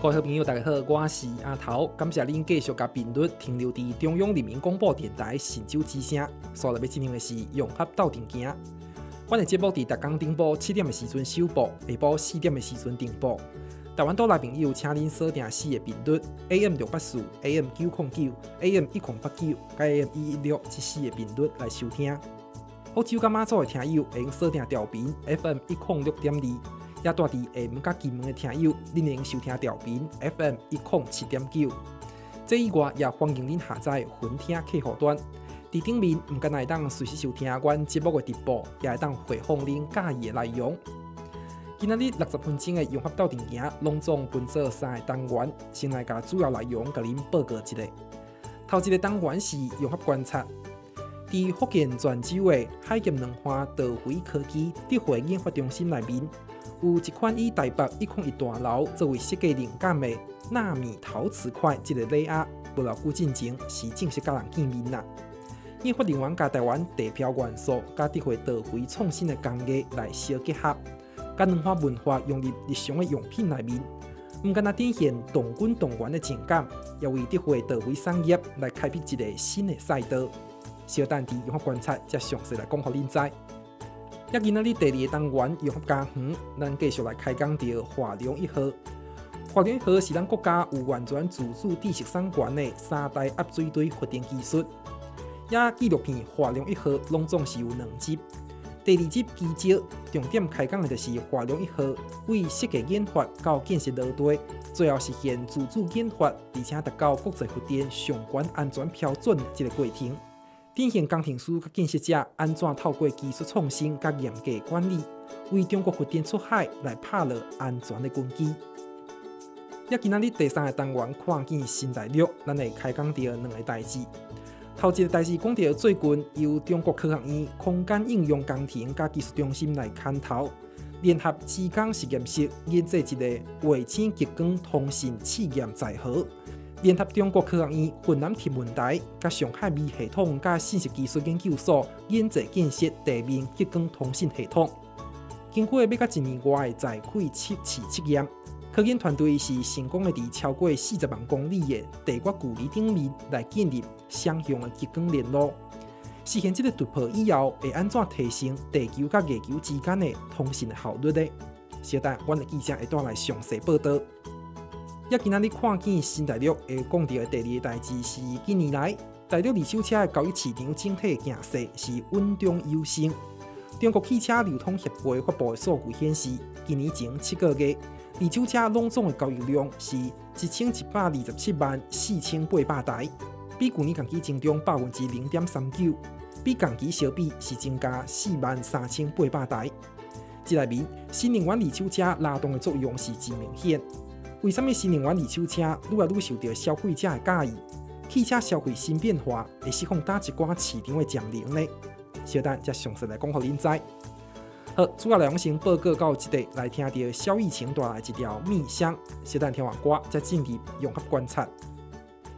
各位好朋友，大家好，我是阿头，感谢您继续把频率停留在中央人民广播电台神州之声。所要进行的是融合斗阵行。阮的节目在逐天顶播7点的时阵首播，下晡4点的时阵停播。台湾岛内朋友，请您锁定4个频率 AM684、AM909、AM1089、AM116这4个频率来收听。澳洲甲马祖的听友会用锁定调频 FM106.2。也住伫厦门甲金门的听友，恁会用收听调频 FM107.9。这以外，也欢迎恁下载云听客户端。伫顶面唔仅会当随时收听阮节目的直播，也会当回放恁介意的内容。今仔日60分钟的融合斗阵行，拢总分做3个单元，先来甲主要内容甲恁报告一下。头一个单元是融合观察。伫福建泉州的海咸两花稻肥科技智慧研发中心内面，有一款以台北101大楼作为设计灵感的纳米陶瓷块这个礼盒，无偌久进前是正式甲人见面啦。研发人员甲台湾地漂元素甲智慧稻肥创新的工艺来相结合，甲两花文化融入日常的用品内面，唔仅展现动君动源的情感，也为智慧稻肥产业来开辟一个新的赛道。小等伫融合观察，才详细来讲，互恁知。今仔日第2个单元融合家园，咱继续来开讲到华龙1号。华龙1号是咱国家有完全自主知识产权的3代压水堆发电技术。纪录片《华龙1号》拢总是有2集。第2集基石重点开讲的就是华龙1号为设计研发到建设落地，最后实现自主研发，而且达到国际发电上悬安全标准的这个过程。典型工程师甲建设者安怎透过技术创新甲严格管理，为中国发电出海来拍落安全的根基。今仔日第3个单元看见新大陆，咱会开讲到2个代志。头一个代志讲到最近由中国科学院空间应用工程甲技术中心来牵头，联合资工实验室研制一个卫星激光通信试验载荷。联合中国科学院云南天文台、甲上海微系统甲信息技术研究所研制建设地面激光通信系统。经过要到1年外的载轨测试测验，科研团队是成功的伫超过40万公里的地月距离顶面来建立双向的激光链路。实现这个突破以后，会安怎提升地球甲月球之间的通信的效率呢？稍等，阮的记者会带来详细报道。今仔日看见新大陆会讲到的第2个代志是，近年来大陆二手车的交易市场整体形势是稳中有升。中国汽车流通协会发布的数据显示，今年前7个月，二手车拢总的交易量是11274800台，比去年同期增长0.39%，比同期相比是增加43800台。这内面，新能源二手车拉动的作用是真明显。为什么新能源二手车愈来愈受到消费者的介意？汽车消费新变化会释放打一寡市场的潜能呢？稍等，才详细来讲，互恁知。好，主要内容先报告到这里，来听到萧逸晴带来一条《蜜香》。稍等听完歌，再进入融合观察。